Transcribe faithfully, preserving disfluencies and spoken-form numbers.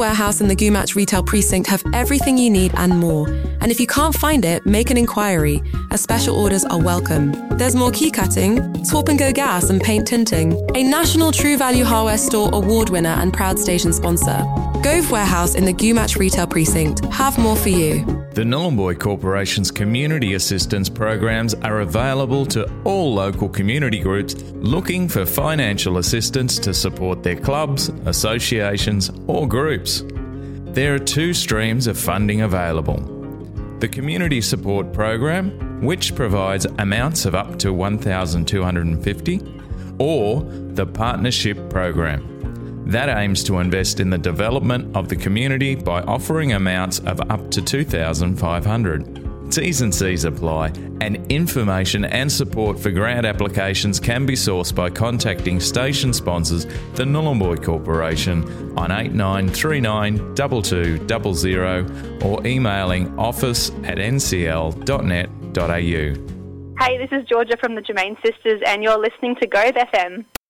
Warehouse and the Goomach Retail Precinct have everything you need and more. And if you can't find it, make an inquiry, as special orders are welcome. There's more key cutting, swap and go gas and paint tinting. A national True Value Hardware Store award winner and proud station sponsor. Gove Warehouse in the Goomach Retail Precinct. Have more for you. The Nhulunbuy Corporation's community assistance programs are available to all local community groups looking for financial assistance to support their clubs, associations or groups. There are two streams of funding available. The Community Support Program, which provides amounts of up to one thousand two hundred fifty dollars, or the Partnership Program. That aims to invest in the development of the community by offering amounts of up to two thousand five hundred dollars. T's and C's apply, and information and support for grant applications can be sourced by contacting station sponsors, the Nhulunbuy Corporation, on eight nine three nine two two zero zero or emailing office at n c l dot net dot a u. Hey, this is Georgia from the Germain Sisters and you're listening to Gove F M.